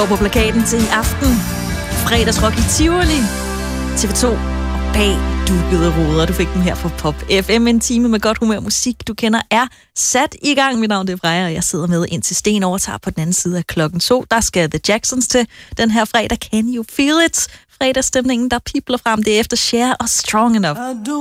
På plakaten til i aften. Fredagsrock i Tivoli. TV2 og bag dukkede ruder. Du fik dem her på Pop FM. En time med godt humør musik, du kender, er sat i gang. Mit navn er Freja, og jeg sidder med indtil Sten overtager på den anden side af 2:00. Der skal The Jacksons til den her fredag. Can you feel it? Fredagsstemningen, der pibler frem. Det er efter Cher og Strong Enough.